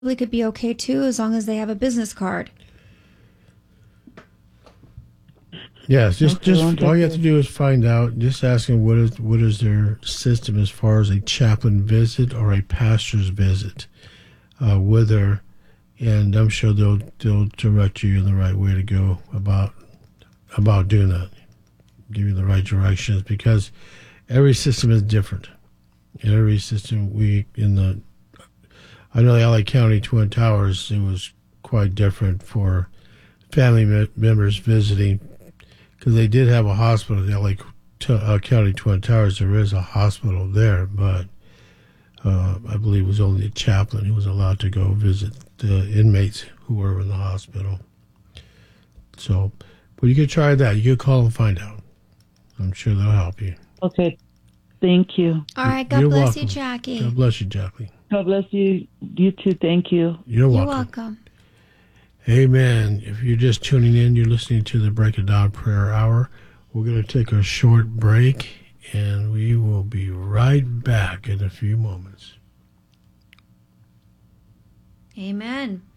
could be okay too, as long as they have a business card. Yes, just all you have to do is find out. Just ask them what is their system as far as a chaplain visit or a pastor's visit, whether, and I'm sure they'll direct you in the right way to go about doing that, give you the right directions, because every system is different. In every system, I know the LA County Twin Towers, it was quite different for family members visiting, because they did have a hospital, the LA County Twin Towers. There is a hospital there, but I believe it was only a chaplain who was allowed to go visit the inmates who were in the hospital. So, but you could try that. You could call and find out. I'm sure they'll help you. Okay. Thank you. All right. God bless you, Jackie. God bless you, Jackie. God bless you. You too. Thank you. You're welcome. Amen. If you're just tuning in, you're listening to the Break It Down Prayer Hour. We're going to take a short break, and we will be right back in a few moments. Amen.